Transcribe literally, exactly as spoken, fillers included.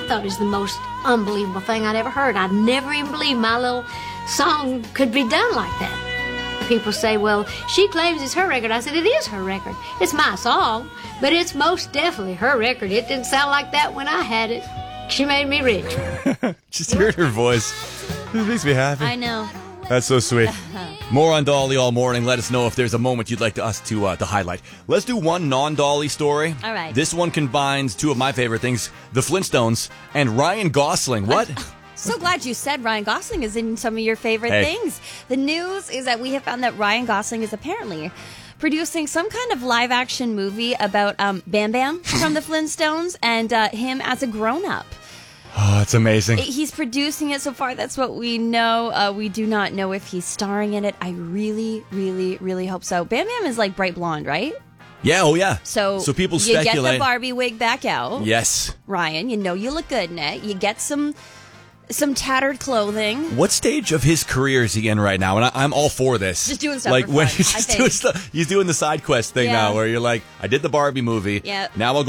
thought it was the most unbelievable thing I'd ever heard. I'd never even believed my little song could be done like that. People say, well, she claims it's her record. I said, it is her record. It's my song, but it's most definitely her record. It didn't sound like that when I had it. She made me rich. Just hearing her voice, it makes me happy. I know. That's so sweet. More on Dolly all morning. Let us know if there's a moment you'd like to, us to uh, to highlight. Let's do one non-Dolly story. All right. This one combines two of my favorite things, the Flintstones and Ryan Gosling. What? So glad you said Ryan Gosling is in some of your favorite Hey. things. The news is that we have found that Ryan Gosling is apparently producing some kind of live-action movie about um, Bam Bam from the Flintstones and uh, him as a grown-up. Oh, it's amazing. He's producing it so far. That's what we know. Uh, we do not know if he's starring in it. I really, really, really hope so. Bam Bam is like bright blonde, right? Yeah, oh yeah. So, so people you speculate. get the Barbie wig back out. Yes. Ryan, you know you look good in it. You get some some tattered clothing. What stage of his career is he in right now? And I, I'm all for this. Just doing stuff like for when fun, he's I just think. doing stuff. He's doing the side quest thing Yeah. now, where you're like, I did the Barbie movie. Yep. Now I'll go